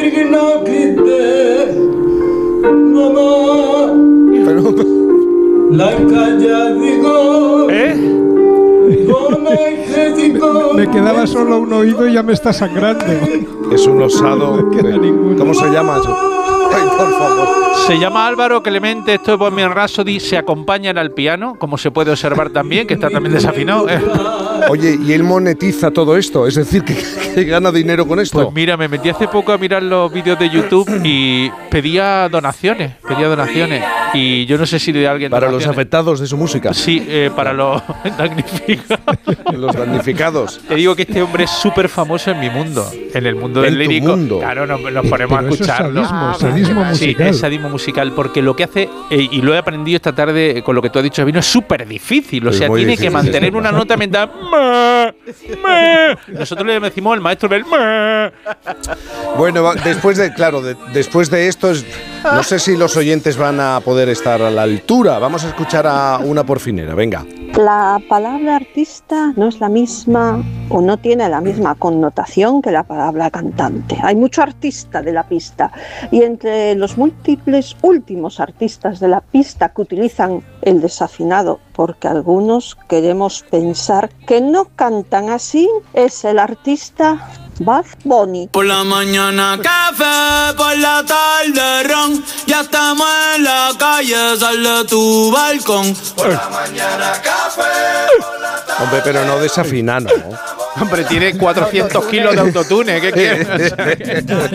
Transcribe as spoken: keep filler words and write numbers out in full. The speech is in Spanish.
¿Eh? Me quedaba solo un oído y ya me está sangrando. Es un osado. ¿Cómo se llama eso? Ay, por favor. Se llama Álvaro Clemente, esto es Bohemian Rhapsody, se acompañan al piano, como se puede observar también, que está también desafinado. Oye, ¿y él monetiza todo esto? Es decir, que, que gana dinero con esto. Pues mira, me metí hace poco a mirar los vídeos de YouTube y pedía donaciones, pedía donaciones. Y yo no sé si de alguien... Para los afectados de su música. Sí, eh, para los damnificados. Los damnificados. Te digo que este hombre es súper famoso en mi mundo, en el mundo del ¿En tu lírico. mundo? Claro, nos, nos ponemos Pero a eso es escucharlo. sadismo, sadismo Sí, musical. es sadismo musical, porque lo que hace, eh, y lo he aprendido esta tarde con lo que tú has dicho, Sabino, es súper difícil. O Es sea, muy tiene difícil, que mantener sí, una sí. nota mientras... "Ma, ma". Nosotros le decimos el maestro del... "Ma". Bueno, va, después de, claro, de, después de esto, es, no sé si los oyentes van a poder estar a la altura. Vamos a escuchar a una porfinera, venga. La palabra artista no es la misma o no tiene la misma connotación que la palabra cantante. Hay mucho artista de la pista y entre los múltiples últimos artistas de la pista que utilizan el desafinado, porque algunos queremos pensar que no cantan así, es el artista Bad Bunny. Por la mañana café, por la tarde ron, ya estamos en la calle, sal de tu balcón. Por la mañana café, por la tarde. Hombre, pero no desafina, ¿no? Hombre, tiene cuatrocientos kilos de autotune, ¿qué quieres?